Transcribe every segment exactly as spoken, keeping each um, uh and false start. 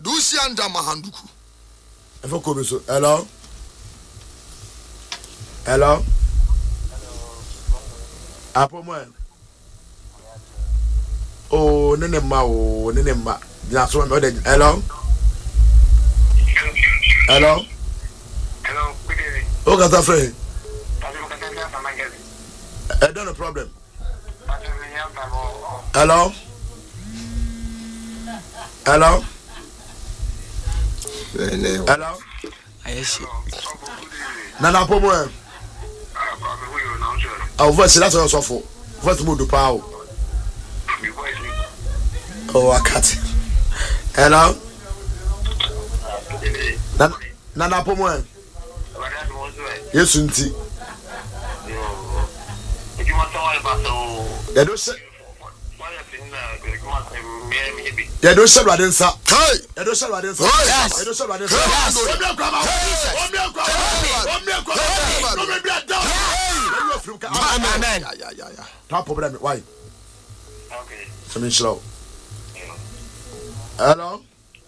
Dusi anda mahanduku. Efo ko beso. Hello. Hello. Apo mo. Oh, nene ma o, nene ma. Ya so me o de. Hello. Hello. Hello, good evening. O ka ta free. I don't no problem. Hello. Hello. Hello. Ayeshi. Nana pomo. Oh, voice that's also for. Voice mo do pa o. Oh, I cut. Hello. Nana Nana pomo. Yes, unti. Ya do se Ya do se brother nsa. Hey. Ya do se brother nsa. Yes. Ya do se brother nsa. Obi akwama. Obi akwama. Obi akwama. Obi bia down. Amen. Amen. Yeah, yeah, yeah, yeah. No problem. Why? Okay. Some slow. Hello.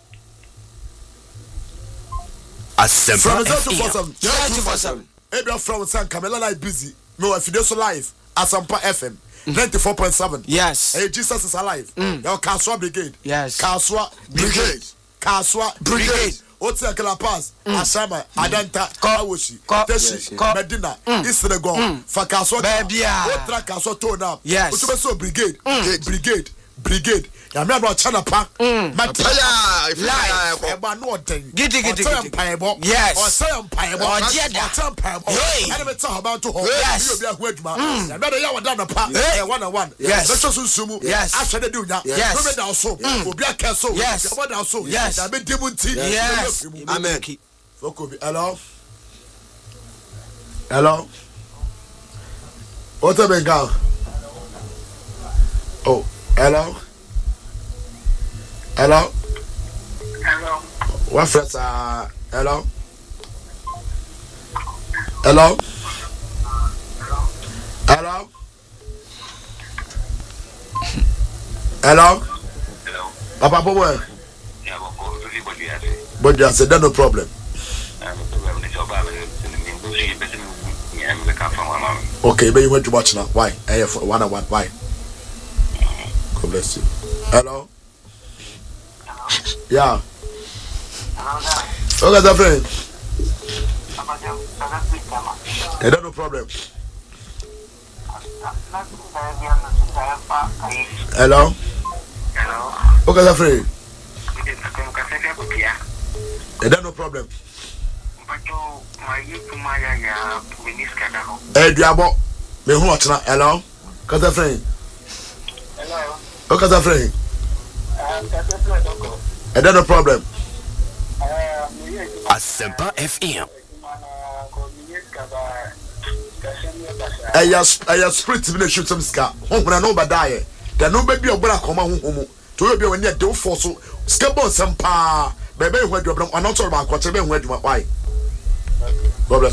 Asempa From twenty four seven. Ebia from San Camela like busy. No, if you so live. Asampa F M ninety-four point seven. Yes. Hey, Jesus is alive. Mm. Your Kaswa Brigade. Yes. Kaswa Brigade. Kaswa Brigade. Otia Kalapas, Asama, Adanta, Kawashi, Teshi, Medina, Isregon, Fakaswa, Otra Kaswa Tona. Yes. Utubeso Brigade. Brigade. Brigade. Ya me about China Park. Mataya, live. Eba no thing. Giddy giddy giddy. Yes. Or say empire. Or Jeda. Hey. I never talk about to hold. Yes. You be a good man. Ya better ya wadana pa. One on one. Yes. Let's just sumu. Yes. I should do that. Yes. No me down so. Obi a caso. Yes. Ya down so. Yes. Ya be demunti. Yes. Amen. Fokobi. Hello. Hello. What's up, Bengal? Oh, hello. Hello. Hello. What friends are? Hello. Hello. Hello. Hello. Hello. Papa Bobo. Yeah, but go to the body. But you said no problem. Okay, but you went to watch now. Why? I have one on one. Why? God bless you. Hello. Yeah. Okay, the friend. I don't no problem. Hello. Hello. Okay, the friend. I don't no problem. Hey, Diabo. Me who watch now? Hello. Okay, the friend. Hello. Okay, the friend. I don't no problem. Asempa F M. I just, I just spirit to be shoot some scar. Home when I know about die. There no baby or black come on home. To you be when you do for so scabon some pa. Baby, where you are not talking about whatever where you are. Why? God bless.